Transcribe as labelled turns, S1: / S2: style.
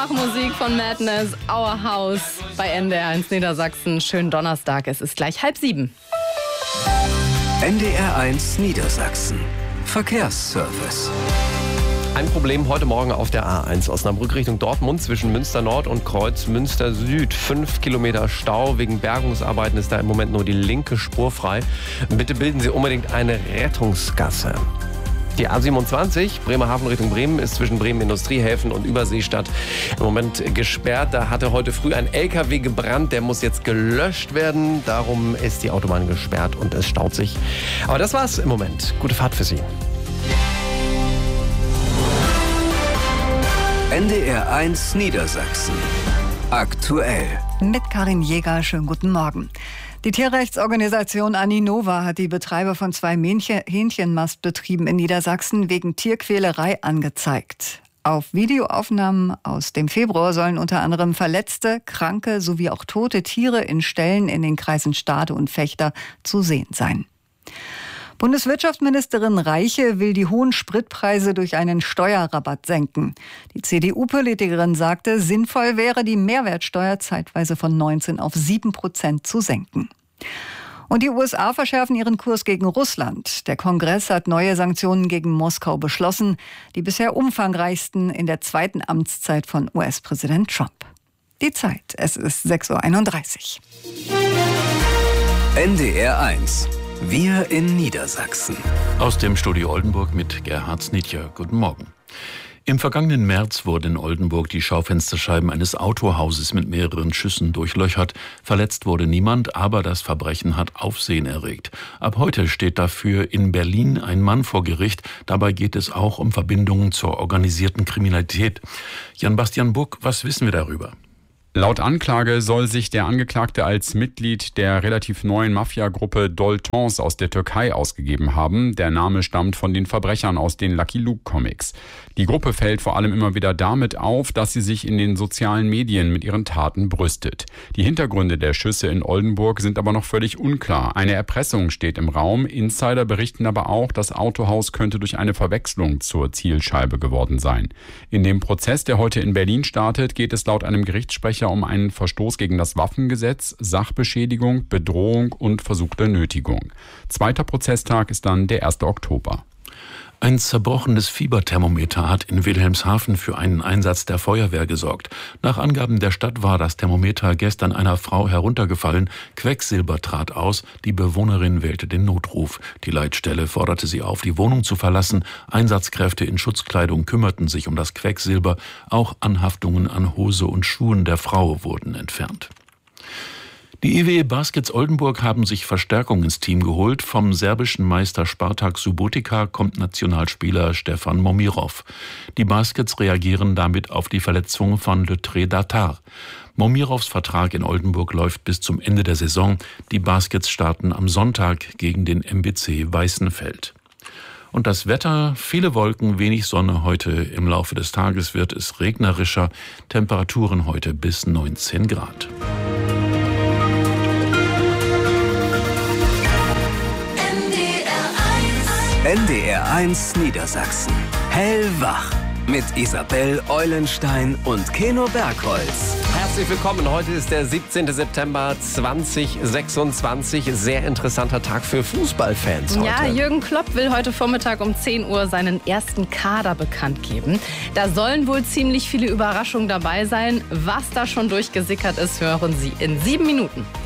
S1: Machmusik von Madness, Our House bei NDR1 Niedersachsen. Schönen Donnerstag, es ist gleich 6:30.
S2: NDR1 Niedersachsen. Verkehrsservice.
S3: Ein Problem heute Morgen auf der A1 Osnabrück Richtung Dortmund zwischen Münster Nord und Kreuz Münster Süd. 5 Kilometer Stau. Wegen Bergungsarbeiten ist da im Moment nur die linke Spur frei. Bitte bilden Sie unbedingt eine Rettungsgasse. Die A27, Bremerhaven Richtung Bremen, ist zwischen Bremen Industriehäfen und Überseestadt im Moment gesperrt. Da hatte heute früh ein LKW gebrannt, der muss jetzt gelöscht werden. Darum ist die Autobahn gesperrt und es staut sich. Aber das war's im Moment. Gute Fahrt für Sie.
S2: NDR1 Niedersachsen. Aktuell.
S4: Mit Karin Jäger, schönen guten Morgen. Die Tierrechtsorganisation Aninova hat die Betreiber von 2 Hähnchenmastbetrieben in Niedersachsen wegen Tierquälerei angezeigt. Auf Videoaufnahmen aus dem Februar sollen unter anderem verletzte, kranke sowie auch tote Tiere in Ställen in den Kreisen Stade und Vechta zu sehen sein. Bundeswirtschaftsministerin Reiche will die hohen Spritpreise durch einen Steuerrabatt senken. Die CDU-Politikerin sagte, sinnvoll wäre, die Mehrwertsteuer zeitweise von 19 auf 7% zu senken. Und die USA verschärfen ihren Kurs gegen Russland. Der Kongress hat neue Sanktionen gegen Moskau beschlossen, die bisher umfangreichsten in der zweiten Amtszeit von US-Präsident Trump. Die Zeit, es ist 6:31 Uhr.
S2: NDR1. Wir in Niedersachsen.
S5: Aus dem Studio Oldenburg mit Gerhard Snitjer. Guten Morgen. Im vergangenen März wurde in Oldenburg die Schaufensterscheiben eines Autohauses mit mehreren Schüssen durchlöchert. Verletzt wurde niemand, aber das Verbrechen hat Aufsehen erregt. Ab heute steht dafür in Berlin ein Mann vor Gericht. Dabei geht es auch um Verbindungen zur organisierten Kriminalität. Jan-Bastian Buck, was wissen wir darüber?
S6: Laut Anklage soll sich der Angeklagte als Mitglied der relativ neuen Mafia-Gruppe Doltons aus der Türkei ausgegeben haben. Der Name stammt von den Verbrechern aus den Lucky Luke-Comics. Die Gruppe fällt vor allem immer wieder damit auf, dass sie sich in den sozialen Medien mit ihren Taten brüstet. Die Hintergründe der Schüsse in Oldenburg sind aber noch völlig unklar. Eine Erpressung steht im Raum. Insider berichten aber auch, das Autohaus könnte durch eine Verwechslung zur Zielscheibe geworden sein. In dem Prozess, der heute in Berlin startet, geht es laut einem Gerichtssprecher um einen Verstoß gegen das Waffengesetz, Sachbeschädigung, Bedrohung und versuchte Nötigung. Zweiter Prozesstag ist dann der 1. Oktober.
S5: Ein zerbrochenes Fieberthermometer hat in Wilhelmshaven für einen Einsatz der Feuerwehr gesorgt. Nach Angaben der Stadt war das Thermometer gestern einer Frau heruntergefallen. Quecksilber trat aus. Die Bewohnerin wählte den Notruf. Die Leitstelle forderte sie auf, die Wohnung zu verlassen. Einsatzkräfte in Schutzkleidung kümmerten sich um das Quecksilber. Auch Anhaftungen an Hose und Schuhen der Frau wurden entfernt. Die EWE Baskets Oldenburg haben sich Verstärkung ins Team geholt. Vom serbischen Meister Spartak Subotica kommt Nationalspieler Stefan Momirov. Die Baskets reagieren damit auf die Verletzung von Le Tre Datar. Momirovs Vertrag in Oldenburg läuft bis zum Ende der Saison. Die Baskets starten am Sonntag gegen den MBC Weißenfeld. Und das Wetter, viele Wolken, wenig Sonne. Heute im Laufe des Tages wird es regnerischer. Temperaturen heute bis 19 Grad.
S2: NDR1 Niedersachsen. Hellwach. Mit Isabel Eulenstein und Keno Bergholz.
S3: Herzlich willkommen. Heute ist der 17. September 2026. Sehr interessanter Tag für Fußballfans heute.
S1: Ja, Jürgen Klopp will heute Vormittag um 10 Uhr seinen ersten Kader bekannt geben. Da sollen wohl ziemlich viele Überraschungen dabei sein. Was da schon durchgesickert ist, hören Sie in 7 Minuten.